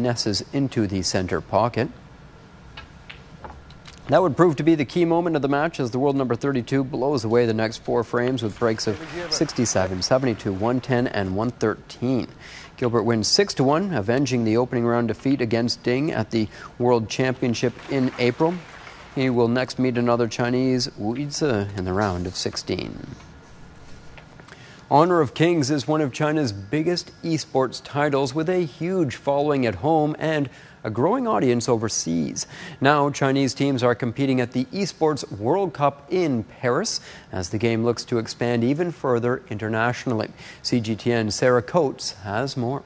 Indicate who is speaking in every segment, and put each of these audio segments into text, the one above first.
Speaker 1: finesses into the center pocket. That would prove to be the key moment of the match as the world number 32 blows away the next 4 frames with breaks of 67, 72, 110 and 113. Gilbert wins 6-1, avenging the opening round defeat against Ding at the World Championship in April. He will next meet another Chinese, Wu Yizi, in the round of 16. Honor of Kings is one of China's biggest esports titles with a huge following at home and a growing audience overseas. Now, Chinese teams are competing at the Esports World Cup in Paris as the game looks to expand even further internationally. CGTN's Sarah Coates has more.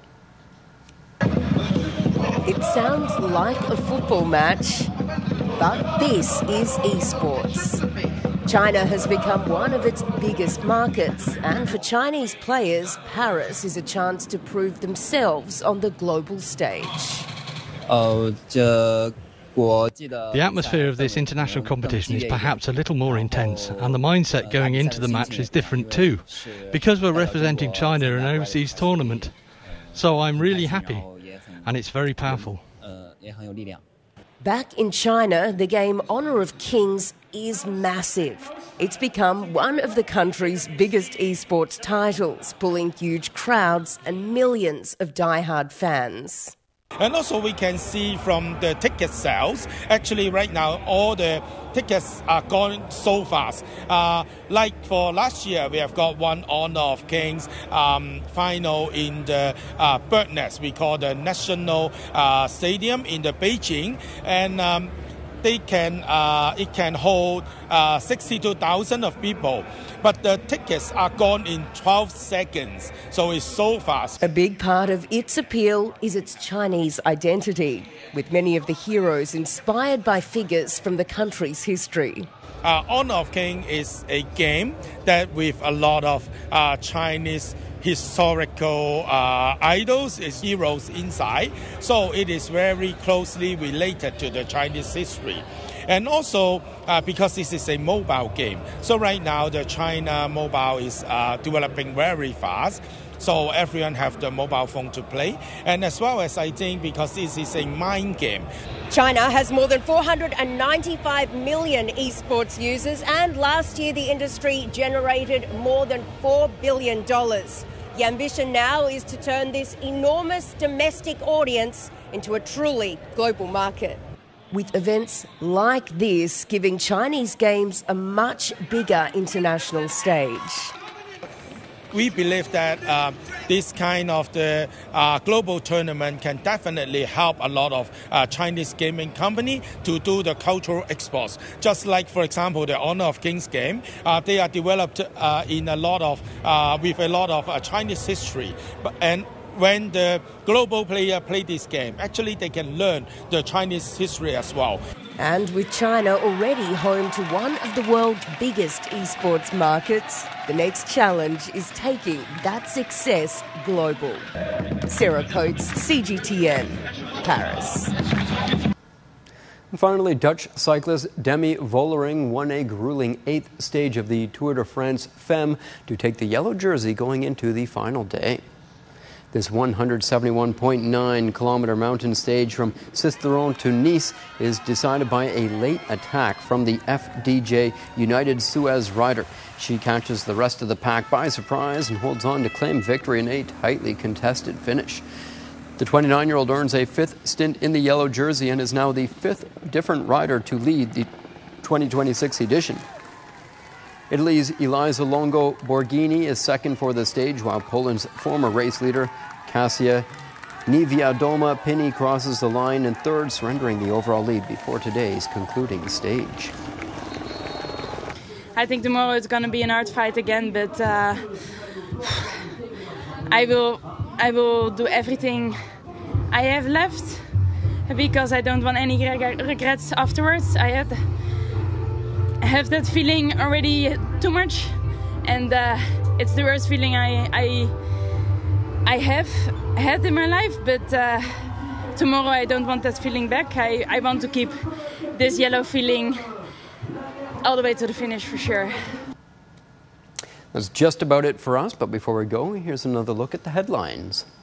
Speaker 2: It sounds like a football match, but this is esports. China has become one of its biggest markets, and for Chinese players, Paris is a chance to prove themselves on the global stage.
Speaker 3: The atmosphere of this international competition is perhaps a little more intense, and the mindset going into the match is different too, because we're representing China in an overseas tournament. So I'm really happy, and it's very powerful.
Speaker 2: Back in China, the game Honor of Kings is massive. It's become one of the country's biggest esports titles, pulling huge crowds and millions of die-hard fans.
Speaker 4: And also we can see from the ticket sales, actually right now all the tickets are going so fast. Like for last year, we have got one Honor of Kings final in the Bird Nest, we call the National Stadium in the Beijing, and it can hold 62,000 of people, but the tickets are gone in 12 seconds, so it's so fast.
Speaker 2: A big part of its appeal is its Chinese identity, with many of the heroes inspired by figures from the country's history.
Speaker 4: Honor of King is a game that with a lot of Chinese historical idols, heroes inside, so it is very closely related to the Chinese history. And also because this is a mobile game, so right now the China mobile is developing very fast, so everyone have the mobile phone to play, and as well as I think because this is a mind game.
Speaker 2: China has more than 495 million esports users, and last year the industry generated more than $4 billion. The ambition now is to turn this enormous domestic audience into a truly global market, with events like this giving Chinese games a much bigger international stage.
Speaker 4: We believe that this kind of the global tournament can definitely help a lot of Chinese gaming company to do the cultural exports. Just like, for example, the Honor of Kings game, they are developed in a lot of with a lot of Chinese history, and when the global player play this game, actually they can learn the Chinese history as well.
Speaker 2: And with China already home to one of the world's biggest esports markets, the next challenge is taking that success global. Sarah Coates, CGTN, Paris.
Speaker 1: And finally, Dutch cyclist Demi Vollering won a grueling 8th stage of the Tour de France Femme to take the yellow jersey going into the final day. This 171.9-kilometer mountain stage from Sisteron to Nice is decided by a late attack from the FDJ United Suez rider. She catches the rest of the pack by surprise and holds on to claim victory in a tightly contested finish. The 29-year-old earns a 5th stint in the yellow jersey and is now the 5th different rider to lead the 2026 edition. Italy's Elisa Longo Borghini is second for the stage, while Poland's former race leader, Kasia Niewiadoma Pini, crosses the line in third, surrendering the overall lead before today's concluding stage.
Speaker 5: I think tomorrow it's going to be an hard fight again, but I will do everything I have left because I don't want any regrets afterwards. I have that feeling already too much, and it's the worst feeling I have had in my life, but tomorrow I don't want that feeling back. I want to keep this yellow feeling all the way to the finish for sure.
Speaker 1: That's just about it for us, but before we go, here's another look at the headlines.